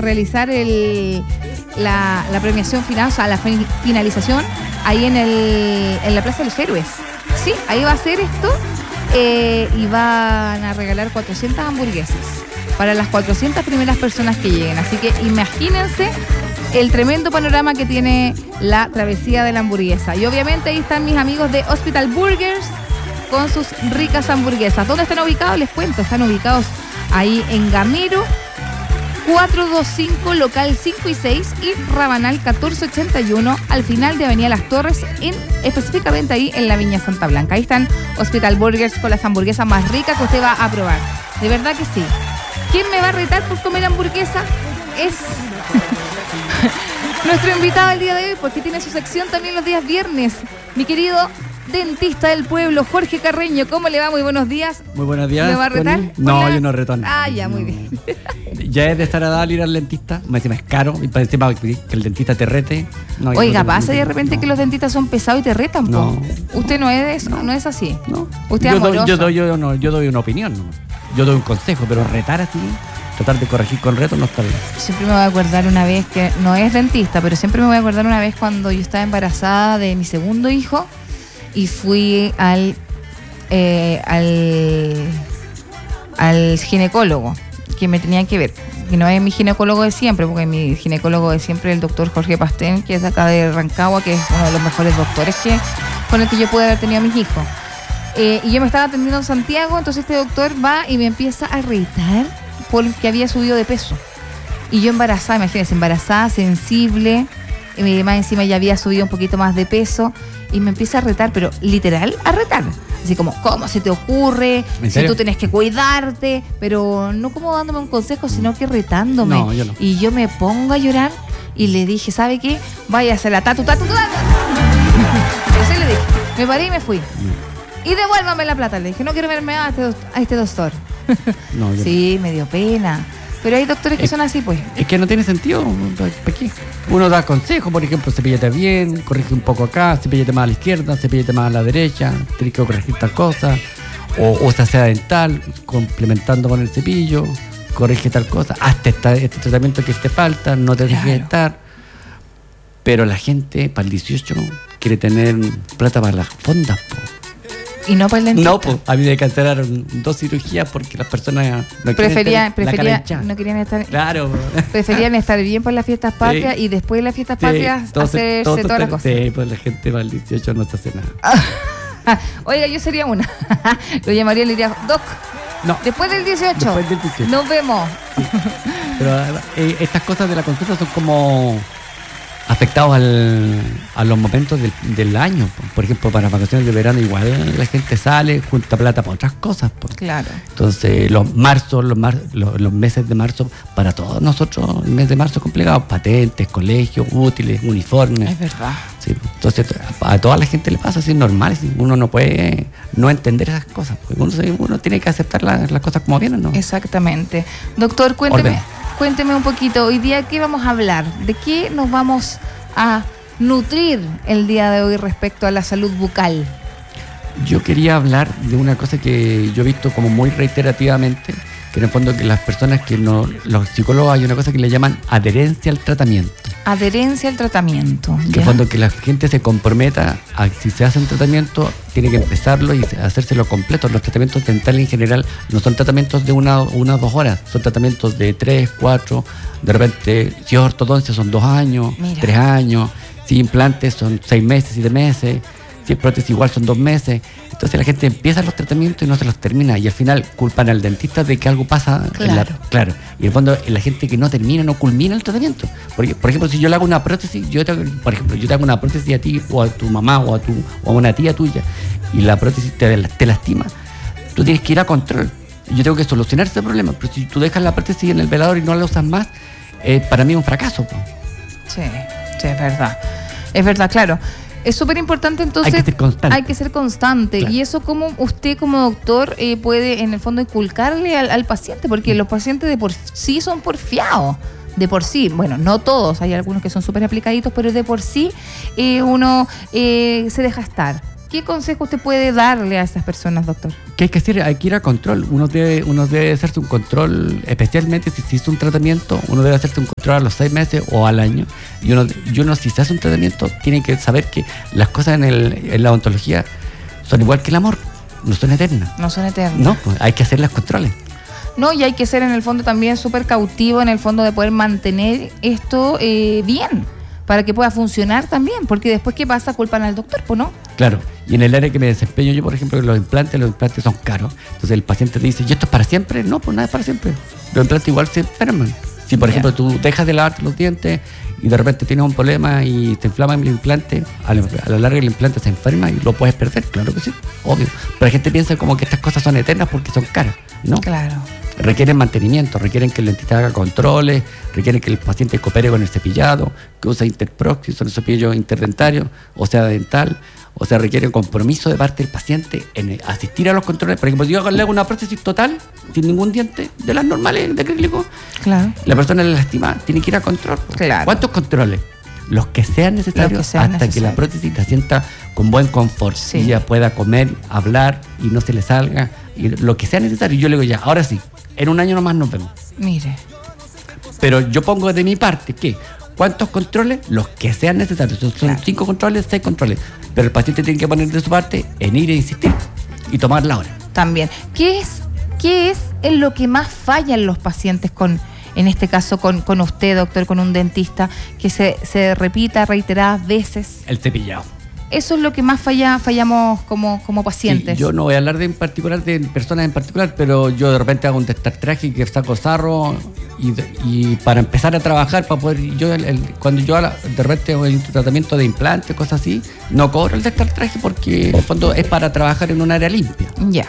realizar la premiación final, o sea, la finalización ahí en la Plaza de los Héroes. Sí, ahí va a ser esto y van a regalar 400 hamburguesas para las 400 primeras personas que lleguen. Así que imagínense el tremendo panorama que tiene la travesía de la hamburguesa. Y obviamente ahí están mis amigos de Hospital Burgers con sus ricas hamburguesas. ¿Dónde están ubicados? Les cuento, están ubicados ahí en Gamero 425, local 5 y 6 y Rabanal 1481 al final de Avenida Las Torres, específicamente ahí en la Viña Santa Blanca. Ahí están Hospital Burgers con las hamburguesas más ricas que usted va a probar. De verdad que sí. ¿Quién me va a retar por comer hamburguesa? Es nuestro invitado el día de hoy, porque tiene su sección también los días viernes. Mi querido dentista del pueblo, Jorge Carreño, ¿cómo le va? Muy buenos días. Muy buenos días. ¿Me va a retar? No, Hola. yo no reto a nadie. Ah, ya, muy bien. Ya es desagradable ir al dentista, me encima es caro, y para encima que el dentista te rete. No, Oiga, no, pasa de repente que los dentistas son pesados y te retan, No. po. Usted no es de eso, no es así. No. Usted es amoroso. Yo doy una opinión, ¿no? Yo doy un consejo, pero retar así, tratar de corregir con reto no está bien. Siempre me voy a acordar una vez que, no es dentista, pero siempre me voy a acordar una vez cuando yo estaba embarazada de mi segundo hijo y fui al ginecólogo que me tenía que ver. Que no es mi ginecólogo de siempre, porque mi ginecólogo de siempre es el doctor Jorge Pastén, que es de acá de Rancagua, que es uno de los mejores doctores con el que yo pude haber tenido a mis hijos. Y yo me estaba atendiendo en Santiago, entonces este doctor va y me empieza a retar porque había subido de peso. Y yo embarazada, imagínense, embarazada, sensible, y más encima ya había subido un poquito más de peso, y me empieza a retar, pero literal a retar. Así como, ¿cómo se te ocurre? ¿En Si serio? tú tenés que cuidarte, pero no como dándome un consejo, sino que retándome. No, yo no. Y yo me pongo a llorar y le dije, ¿sabe qué? Váyase a la tatu. Así le dije. Me paré y me fui. Y devuélvame la plata. Le dije, no quiero verme a este doctor. No, yo Sí, me dio pena. Pero hay doctores que son así, pues. Es que no tiene sentido. ¿Para qué? Uno da consejos, por ejemplo, cepíllate bien, corrige un poco acá, cepíllate más a la izquierda, cepíllate más a la derecha, tienes que corregir tal cosa, o usa seda dental, complementando con el cepillo, corrige tal cosa, hazte este tratamiento que te falta, no te dejes estar. Pero la gente para el 18 quiere tener plata para las fondas, po. Y no para el dentista. No, pues a mí me cancelaron 2 cirugías porque las personas no Preferían no querían estar. Claro. Preferían estar bien por las fiestas patrias y después de las fiestas patrias hacerse todas las cosas. Sí, pues la gente para el 18 no se hace nada. Oiga, yo sería una. Lo llamaría y le diría, Doc, No. después del 18. Después del 18. Nos vemos. Pero estas cosas de la consulta son como afectados a los momentos del año. Por ejemplo, para vacaciones de verano igual la gente sale, junta plata para otras cosas. Claro. Entonces los meses de marzo, para todos nosotros, el mes de marzo es complicado. Patentes, colegios, útiles, uniformes. Es verdad. Sí, entonces a toda la gente le pasa así normal. ¿Sí? Uno no puede no entender esas cosas. Uno tiene que aceptar las cosas como vienen, ¿no? Exactamente. Doctor, cuénteme un poquito, hoy día ¿qué vamos a hablar? ¿De qué nos vamos a nutrir el día de hoy respecto a la salud bucal? Yo quería hablar de una cosa que yo he visto como muy reiterativamente, que en el fondo que las personas que no, los psicólogos hay una cosa que le llaman adherencia al tratamiento. Adherencia al tratamiento. Que en el fondo que la gente se comprometa a si se hace un tratamiento, tiene que empezarlo y hacérselo completo. Los tratamientos dentales en general no son tratamientos de una o 2 horas, son tratamientos de 3, 4, de repente si es ortodoncia son 2 años, Mira. 3 años, si implantes son 6 meses, 7 meses, si es prótesis igual son 2 meses. Entonces la gente empieza los tratamientos y no se los termina y al final culpan al dentista de que algo pasa. Claro. Y en el fondo la gente que no termina, no culmina el tratamiento. Porque, por ejemplo, si yo le hago una prótesis, yo te hago una prótesis a ti o a tu mamá o a una tía tuya y la prótesis te lastima, tú tienes que ir a control. Yo tengo que solucionar ese problema. Pero si tú dejas la prótesis en el velador y no la usas más, para mí es un fracaso. Sí, es verdad. Es verdad, claro. Es súper importante, entonces. Hay que ser constante. Claro. Claro. Y eso, como usted como doctor puede en el fondo inculcarle al paciente, porque los pacientes de por sí son porfiados. De por sí, bueno, no todos, hay algunos que son súper aplicaditos, pero de por sí uno se deja estar. ¿qué consejo usted puede darle a esas personas, doctor? ¿Qué hay que hacer? Hay que ir a control. Uno debe hacerse un control, especialmente si se hizo un tratamiento, uno debe hacerse un control a los 6 meses o al año. Y uno si se hace un tratamiento, tiene que saber que las cosas en la odontología son igual que el amor, no son eternas. No son eternas. No, pues hay que hacer los controles. No, y hay que ser en el fondo también súper cautivo en el fondo de poder mantener esto bien, para que pueda funcionar también, porque después ¿qué pasa? Culpan al doctor, pues no. Claro, y en el área que me desempeño yo, por ejemplo, los implantes son caros. Entonces el paciente te dice, ¿y esto es para siempre? No, pues nada es para siempre. Los implantes igual se enferman. Si por ejemplo tú dejas de lavarte los dientes y de repente tienes un problema y te inflama el implante, a la larga el implante se enferma y lo puedes perder, claro que sí, obvio. Pero la gente piensa como que estas cosas son eternas porque son caras, ¿no? Claro. Requieren mantenimiento, requieren que el dentista haga controles, requieren que el paciente coopere con el cepillado, que use Interprox, que son cepillos interdentarios, o sea, dental. O sea, requiere un compromiso de parte del paciente en asistir a los controles. Por ejemplo, si yo le hago una prótesis total, sin ningún diente, de las normales de acrílico, claro, la persona le lastima, tiene que ir a control. Claro. ¿Cuántos controles? Los que sean necesarios hasta que la prótesis la sienta con buen confort. Sí. Y ella pueda comer, hablar y no se le salga. Y lo que sea necesario. Yo le digo ya, ahora sí, en un año nomás nos vemos. Mire. Pero yo pongo de mi parte que ¿cuántos controles? Los que sean necesarios. Son Claro. 5 controles, 6 controles. Pero el paciente tiene que poner de su parte en ir e insistir y tomar la hora. También. ¿Qué es en lo que más fallan los pacientes en este caso con usted, doctor, con un dentista, que se repita reiteradas veces? El cepillado. Eso es lo que más fallamos como pacientes. Sí, yo no voy a hablar de personas en particular, pero yo de repente hago un destartraje que saco sarro y para empezar a trabajar, para poder, cuando yo de repente hago el tratamiento de implantes, cosas así, no cobro el destartraje porque en el fondo es para trabajar en un área limpia. Ya.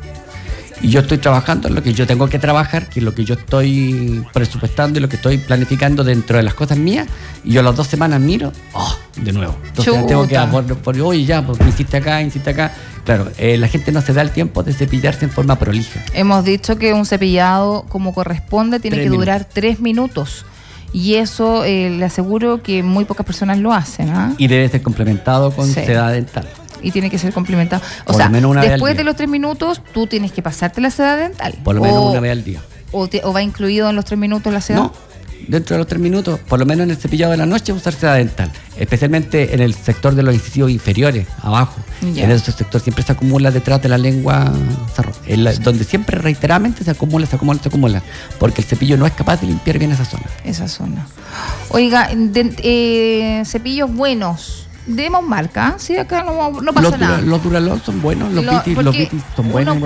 Y yo estoy trabajando en lo que yo tengo que trabajar, que es lo que yo estoy presupuestando y lo que estoy planificando dentro de las cosas mías. Y yo a las 2 semanas miro, de nuevo. Entonces Chuta. tengo que, oye, ya, pues insiste acá. Claro, la gente no se da el tiempo de cepillarse en forma prolija. Hemos dicho que un cepillado como corresponde tiene 3 que durar 3 minutos. Y eso le aseguro que muy pocas personas lo hacen, ¿ah? Y debe ser complementado con Sí. seda dental. Y tiene que ser complementado. O Por sea, lo menos una vez al después día. de los 3 minutos, tú tienes que pasarte la seda dental. Por lo menos una vez al día. O va incluido en los 3 minutos la seda. No, dentro de los 3 minutos, por lo menos en el cepillado de la noche, usar seda dental. Especialmente en el sector de los incisivos inferiores, abajo. Ya. En ese sector siempre se acumula detrás de la lengua, donde siempre reiteradamente se acumula. Porque el cepillo no es capaz de limpiar bien esa zona. Esa zona. Oiga, cepillos buenos. Demos marca, ¿sí? Acá no pasa nada. Los Duralón son buenos, los Vitis son buenos.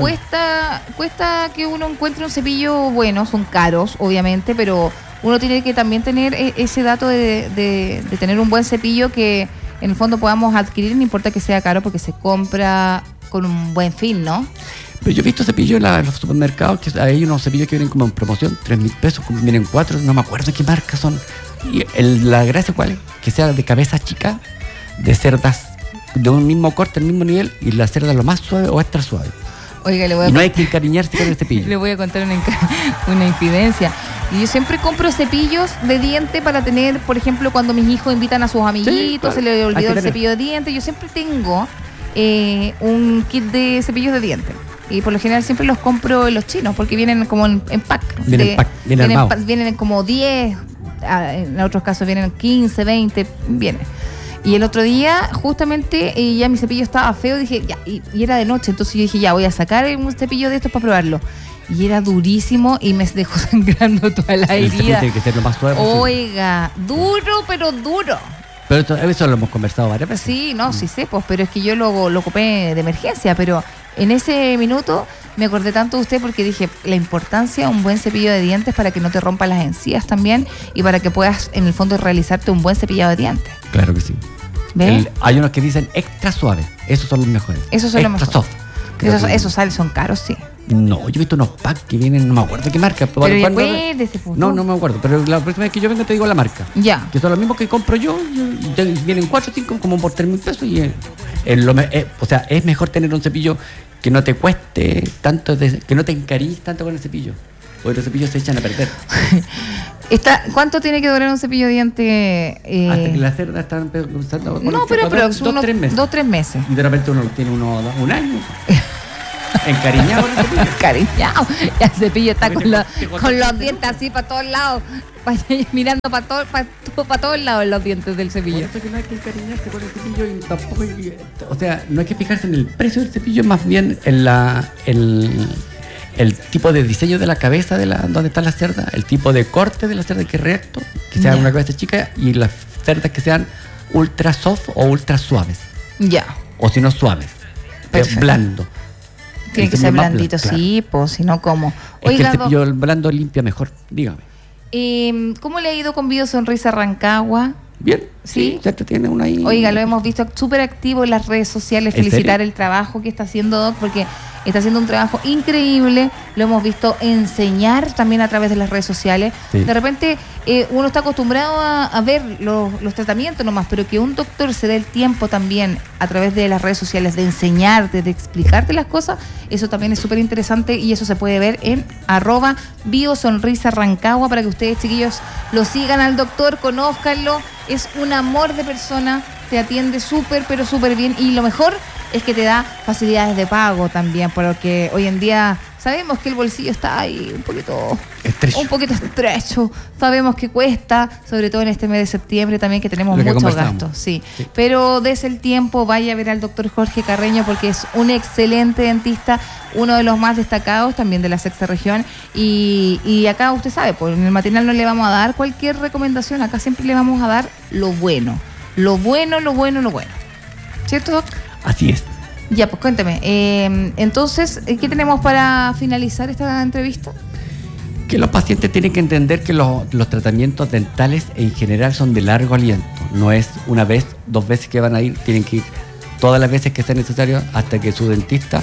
Cuesta que uno encuentre un cepillo bueno, son caros, obviamente, pero uno tiene que también tener ese dato de tener un buen cepillo que en el fondo podamos adquirir, no importa que sea caro, porque se compra con un buen fin, ¿no? Pero yo he visto cepillos en los supermercados, que hay unos cepillos que vienen como en promoción, 3.000 pesos, vienen 4, no me acuerdo qué marca son. Y la gracia cuál es, que sea de cabeza chica, de cerdas de un mismo corte, el mismo nivel, y la cerda lo más suave o extra suave. Oiga, Y no hay que encariñarse con el cepillo. Le voy a contar una infidencia. Y yo siempre compro cepillos de diente para tener, por ejemplo, cuando mis hijos invitan a sus amiguitos, Sí, claro. se les Hay olvidó que el tener. cepillo de diente. Yo siempre tengo un kit de cepillos de diente. Y por lo general siempre los compro en los chinos, porque vienen como en pack. Vienen armados. Vienen como 10, en otros casos vienen 15, 20, vienen. Y el otro día, justamente, ya mi cepillo estaba feo, dije, ya, y era de noche, entonces yo dije, ya, voy a sacar un cepillo de estos para probarlo. Y era durísimo y me dejó sangrando toda la El cepillo herida. tiene que ser lo más suave posible. Oiga, duro, pero duro. Pero eso lo hemos conversado varias veces. Sí, no, sí sé, pues, pero es que yo lo ocupé de emergencia, pero en ese minuto me acordé tanto de usted porque dije, la importancia de un buen cepillo de dientes para que no te rompan las encías también y para que puedas, en el fondo, realizarte un buen cepillado de dientes. Claro que sí. ¿Ves? Hay unos que dicen extra suaves, esos son los mejores. Esos son los extra mejores. soft. Esos salen, son caros, sí. No, yo he visto unos packs que vienen, no me acuerdo qué marca. Pero ¿cuándo? acuérdese, pues, No me acuerdo, pero la próxima vez que yo venga te digo la marca. Ya. Que son los mismos que compro yo, vienen 4 o 5 como por 3.000 pesos y o sea, es mejor tener un cepillo que no te cueste tanto, que no te encariñes tanto con el cepillo, porque los cepillos se echan a perder. ¿Cuánto tiene que durar un cepillo de dientes? Hasta que las cerdas están usando. No, pero 2-3 meses. 2-3 meses. Y de repente uno tiene un año. Encariñado con el cepillo. Encariñado. Y el cepillo está con los dientes así para todos lados. Mirando para todos lados los dientes del cepillo. Por eso que no hay que encariñarse con el cepillo y tampoco o sea, no hay que fijarse en el precio del cepillo, más bien en el tipo de diseño de la cabeza donde están las cerdas, el tipo de corte de la cerda que es recto, que sea una cabeza chica, y las cerdas que sean ultra soft o ultra suaves. Ya. O si no suaves. Blando. Tiene que ser blandito, claro. Sí, pues, si no, ¿cómo? Es que el cepillo blando limpia mejor, dígame. ¿Cómo le ha ido con Bio Sonrisa Rancagua? Bien, sí, ya tiene una ahí. Oiga, lo hemos visto súper activo en las redes sociales. Felicitar el trabajo que está haciendo Doc, porque está haciendo un trabajo increíble. Lo hemos visto enseñar también a través de las redes sociales. Sí. De repente uno está acostumbrado a ver los tratamientos nomás, pero que un doctor se dé el tiempo también a través de las redes sociales de enseñarte, de explicarte las cosas, eso también es súper interesante, y eso se puede ver en @biosonrisarancagua, para que ustedes, chiquillos, lo sigan al doctor, conózcanlo. Es un amor de persona, te atiende súper, pero súper bien, y lo mejor es que te da facilidades de pago también, porque hoy en día sabemos que el bolsillo está ahí un poquito estrecho. Sabemos que cuesta, sobre todo en este mes de septiembre también, que tenemos muchos gastos. Sí. Pero desde el tiempo vaya a ver al doctor Jorge Carreño, porque es un excelente dentista, uno de los más destacados también de la sexta región. Y acá usted sabe, pues en el matinal no le vamos a dar cualquier recomendación, acá siempre le vamos a dar lo bueno. Lo bueno. ¿Cierto, doc? Así es. Ya, pues cuéntame. Entonces, ¿qué tenemos para finalizar esta entrevista? Que los pacientes tienen que entender que los tratamientos dentales en general son de largo aliento. No es una vez, 2 veces que van a ir, tienen que ir todas las veces que sea necesario hasta que su dentista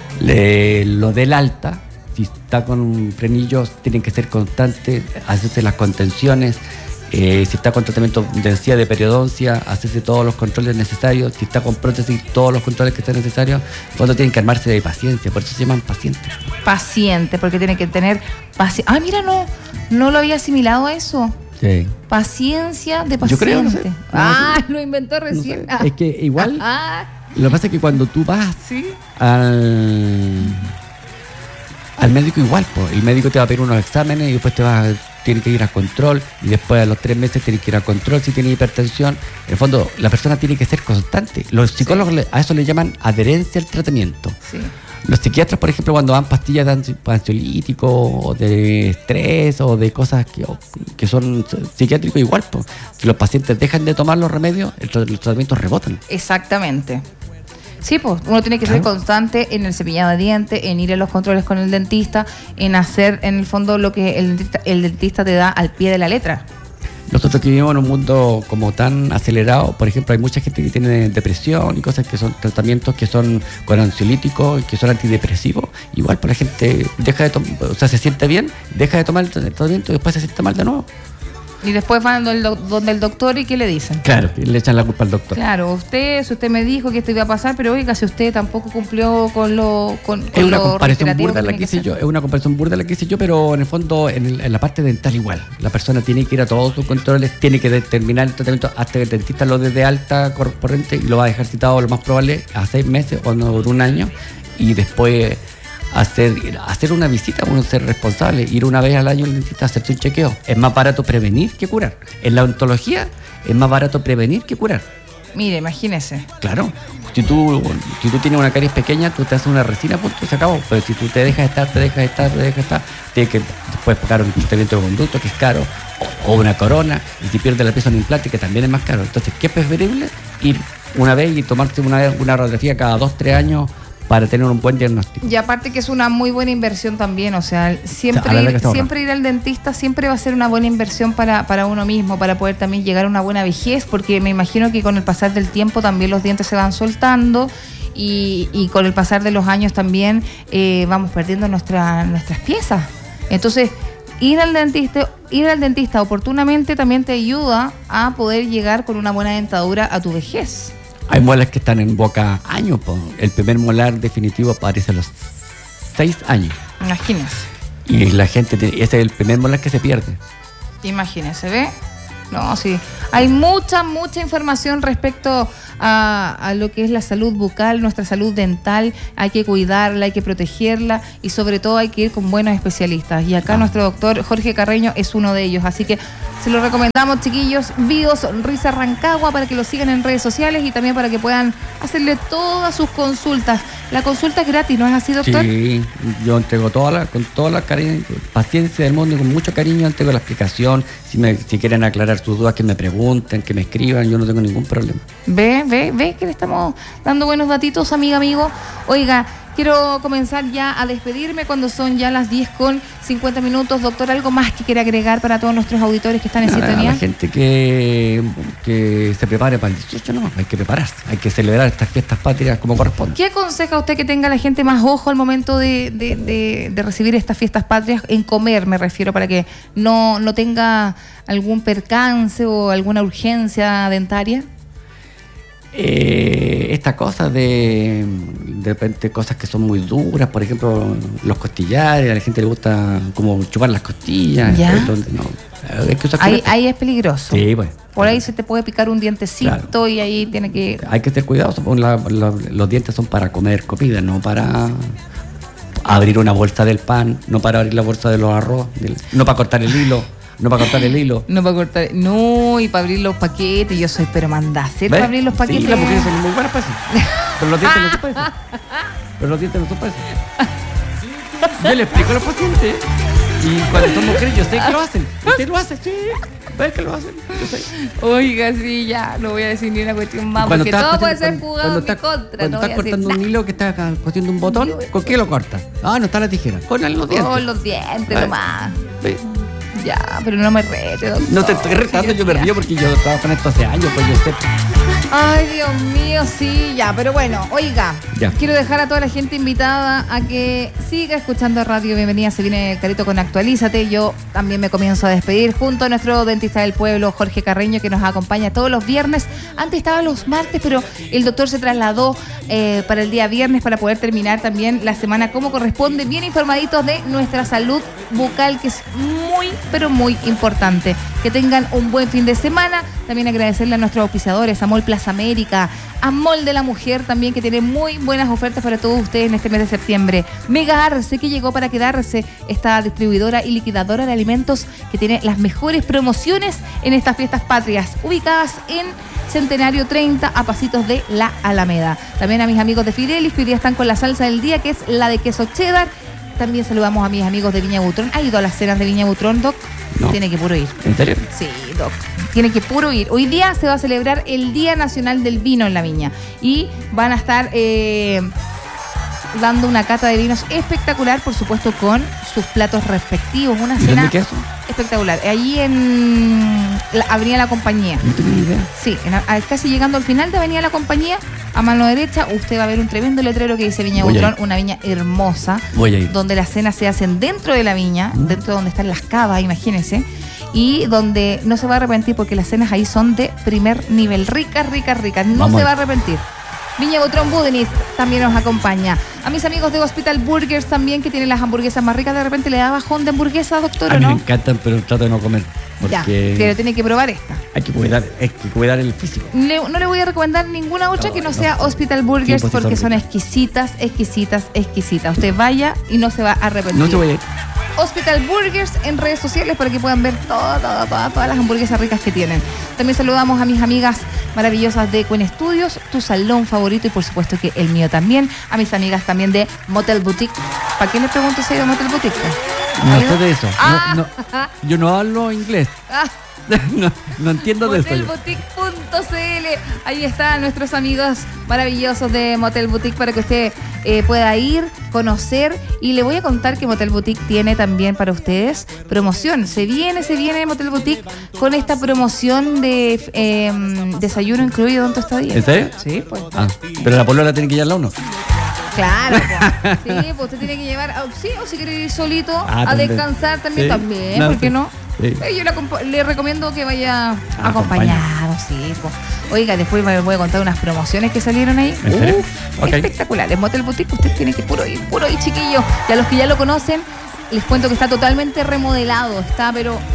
lo dé el alta. Si está con frenillos, tienen que ser constantes, hacerse las contenciones. Si está con tratamiento de encía, de periodoncia, hacerse todos los controles necesarios. Si está con prótesis, todos los controles que sean necesarios. Cuando tienen que armarse de paciencia, por eso se llaman pacientes. Paciente, porque tienen que tener paciencia. Mira, no lo había asimilado a eso. Sí. Paciencia de paciente. Yo creo, no sé. Lo inventó recién. No sé. Es que igual, lo que pasa es que cuando tú vas al médico igual, pues, el médico te va a pedir unos exámenes y después tiene que ir a control, y después a los 3 meses tiene que ir a control si tiene hipertensión. En el fondo, la persona tiene que ser constante. Los psicólogos a eso le llaman adherencia al tratamiento. Sí. Los psiquiatras, por ejemplo, cuando dan pastillas de ansiolítico o de estrés o de cosas que son psiquiátricos, igual, pues, si los pacientes dejan de tomar los remedios, los tratamientos rebotan. Exactamente. Sí, pues uno tiene que ser constante en el cepillado de dientes, en ir a los controles con el dentista, en hacer en el fondo lo que el dentista te da al pie de la letra. Nosotros que vivimos en un mundo como tan acelerado, por ejemplo, hay mucha gente que tiene depresión y cosas que son tratamientos que son con ansiolíticos y que son antidepresivos. Igual, pues la gente deja de se siente bien, deja de tomar el tratamiento y después se siente mal de nuevo. Y después van donde el doctor, ¿y qué le dicen? Claro, le echan la culpa al doctor. Claro, si usted me dijo que esto iba a pasar, pero oiga, si usted tampoco cumplió con lo es una comparación burda la que hice yo, es una comparación burda la que hice yo, pero en el fondo, en la parte dental igual. La persona tiene que ir a todos sus controles, tiene que terminar el tratamiento hasta que el dentista lo dé de alta corriente, y lo va a dejar citado lo más probable a 6 meses o no, por 1 año, y después hacer una visita, uno ser responsable, ir una vez al año al dentista a hacerte un chequeo. Es más barato prevenir que curar. En la odontología es más barato prevenir que curar. Mire, imagínese. Claro, si tú tienes una caries pequeña, tú te haces una resina, punto, se acabó. Pero si tú te dejas estar, tienes que después pagar un tratamiento de conducto, que es caro, o una corona, y si pierdes la pieza un implante, que también es más caro. Entonces, ¿qué es preferible? Ir una vez y tomarte una radiografía cada 2-3 años para tener un buen diagnóstico. Y aparte que es una muy buena inversión también, o sea, siempre ir al dentista siempre va a ser una buena inversión para uno mismo, para poder también llegar a una buena vejez, porque me imagino que con el pasar del tiempo también los dientes se van soltando y con el pasar de los años también vamos perdiendo nuestras piezas. Entonces, ir al dentista oportunamente también te ayuda a poder llegar con una buena dentadura a tu vejez. Hay muelas que están en boca años, el primer molar definitivo aparece a los 6 años. Imagínense. Y la gente, ese es el primer molar que se pierde. Imagínese, ¿ve? No, sí. Hay mucha información respecto a lo que es la salud bucal, nuestra salud dental. Hay que cuidarla, hay que protegerla y sobre todo hay que ir con buenos especialistas. Y acá nuestro doctor Jorge Carreño es uno de ellos. Así que se lo recomendamos, chiquillos. Bio Sonrisa Rancagua, para que lo sigan en redes sociales y también para que puedan hacerle todas sus consultas. La consulta es gratis, ¿no es así, doctor? Sí, yo entrego con toda la paciencia del mundo y con mucho cariño entrego la explicación. Si quieren aclarar sus dudas, que me pregunten, que me escriban, yo no tengo ningún problema. Ve que le estamos dando buenos datitos, amigo. Oiga, quiero comenzar ya a despedirme cuando son ya las 10:50. Doctor, ¿algo más que quiera agregar para todos nuestros auditores que están en sintonía? La gente que se prepare para el 18, no, hay que prepararse, hay que celebrar estas fiestas patrias como corresponde. ¿Qué aconseja usted que tenga la gente más ojo al momento de recibir estas fiestas patrias? En comer, me refiero, para que no tenga algún percance o alguna urgencia dentaria. Estas cosas de repente cosas que son muy duras, por ejemplo los costillares, a la gente le gusta como chupar las costillas. Entonces, no, hay que usar ahí es peligroso. Sí, pues. Por ahí se te puede picar un dientecito, claro. Y ahí tiene que... Hay que ser cuidadosos, porque los dientes son para comer comida, no para abrir una bolsa del pan, no para abrir la bolsa de los arroz, no para cortar el hilo. No para cortar el hilo. No, y para abrir los paquetes. Yo soy pero mandacer para abrir los paquetes. Sí, las mujeres son muy buenas para eso. Pero los dientes no son para eso. Yo le explico a los pacientes. Y cuando son mujeres, yo sé que lo hacen. Ustedes lo hacen, sí. ¿Ves que lo hacen? Yo sé. Oiga, sí, ya. No voy a decir ni una cuestión más. Porque todo puede ser jugado en mi contra. Cuando estás cortando un hilo que estás cosiendo un botón, ¿con qué lo cortas? No está la tijera. Con los dientes. Con los dientes nomás. ¿Sí? Ya, pero no me rete, doctor. No te estoy retando, yo me río porque yo trabajo en esto hace años, pues yo sé. Ay, Dios mío, sí, ya, pero bueno, oiga, quiero dejar a toda la gente invitada a que siga escuchando Radio Bienvenida. Se viene Carito con Actualízate. Yo también me comienzo a despedir junto a nuestro dentista del pueblo, Jorge Carreño, que nos acompaña todos los viernes. Antes estaba los martes, pero el doctor se trasladó para el día viernes para poder terminar también la semana como corresponde, bien informaditos de nuestra salud bucal, que es muy, pero muy importante. Que tengan un buen fin de semana. También agradecerle a nuestros auspiciadores, a Mall Plaza América, a Mall de la Mujer también, que tiene muy buenas ofertas para todos ustedes en este mes de septiembre. Mega Arce, que llegó para quedarse, esta distribuidora y liquidadora de alimentos que tiene las mejores promociones en estas fiestas patrias, ubicadas en Centenario 30, a pasitos de la Alameda. También a mis amigos de Fidelis, que hoy día están con la salsa del día, que es la de queso cheddar. También saludamos a mis amigos de Viña Butrón. ¿Ha ido a las cenas de Viña Butrón, Doc? No. Tiene que puro ir. ¿En serio? Sí, Doc. Tiene que puro ir. Hoy día se va a celebrar el Día Nacional del Vino en la Viña. Y van a estar dando una cata de vinos espectacular, por supuesto, con sus platos respectivos. Una cena espectacular. Allí en la Avenida La Compañía. No tengo ni idea. Sí, casi llegando al final de Avenida La Compañía, a mano derecha, usted va a ver un tremendo letrero que dice Viña Butrón, una viña hermosa, donde las cenas se hacen dentro de la viña, dentro de donde están las cavas, imagínense, y donde no se va a arrepentir porque las cenas ahí son de primer nivel, ricas, no se va a arrepentir. Viña Butrón Budenis también nos acompaña. A mis amigos de Hospital Burgers también, que tienen las hamburguesas más ricas. De repente le da bajón de hamburguesa, doctor, ¿o no? A mí me encantan, pero trato de no comer. Porque pero tiene que probar esta. Hay que cuidar el físico. No le voy a recomendar ninguna otra que no sea Hospital Burgers, porque son exquisitas. Usted vaya y no se va a arrepentir. No se vaya. Hospital Burgers en redes sociales para que puedan ver todas las hamburguesas ricas que tienen. También saludamos a mis amigas maravillosas de Cuen Studios, tu salón favorito, y por supuesto que el mío también. A mis amigas también de Motel Boutique. ¿Para qué le pregunto si hay de Motel Boutique? No sé de eso. Yo no hablo inglés. No entiendo de eso. Motelboutique.cl. Ahí están nuestros amigos maravillosos de Motel Boutique para que usted pueda ir, conocer. Y le voy a contar que Motel Boutique tiene también para ustedes promoción. Se viene Motel Boutique con esta promoción de desayuno incluido en tu estadía. ¿En serio? Sí, pues. Pero la polola tiene que llevarla uno. Claro, pues. Sí, pues usted tiene que llevar, o si quiere ir solito a descansar también, ¿por qué no? Sí. Yo le recomiendo que vaya acompañado, sí. Pues. Oiga, después me voy a contar unas promociones que salieron ahí. Espectaculares. Motel Boutique, usted tiene que puro ir, chiquillo. Y a los que ya lo conocen, les cuento que está totalmente remodelado, está pero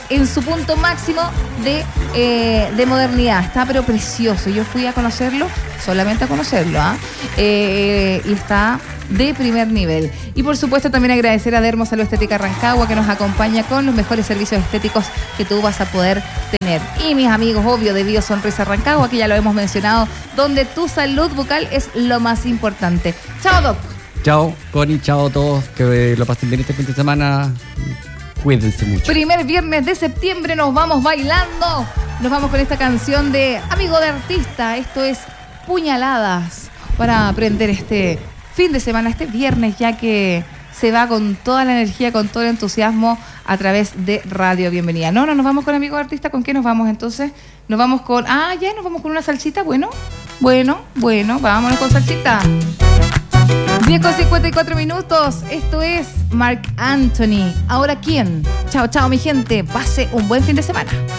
en su punto máximo de modernidad. Está pero precioso. Yo fui a conocerlo, solamente a conocerlo, y está de primer nivel. Y por supuesto también agradecer a Dermo Salud Estética Rancagua, que nos acompaña con los mejores servicios estéticos que tú vas a poder tener. Y mis amigos, obvio, de Bio Sonrisa Rancagua, que ya lo hemos mencionado, donde tu salud bucal es lo más importante. Chao, Doc. Chao, Connie, chao a todos, que lo pasen bien este fin de semana. Cuídense mucho. Primer viernes de septiembre nos vamos bailando. Nos vamos con esta canción de Amigo de Artista. Esto es Puñaladas, para aprender este fin de semana, este viernes, ya que se va con toda la energía, con todo el entusiasmo a través de Radio Bienvenida. No, nos vamos con Amigo de Artista. ¿Con qué nos vamos entonces? Nos vamos con... nos vamos con una salsita. Bueno, vámonos con salsita. 10:54. Esto es Marc Anthony. ¿Ahora quién? Chao, mi gente. Pase un buen fin de semana.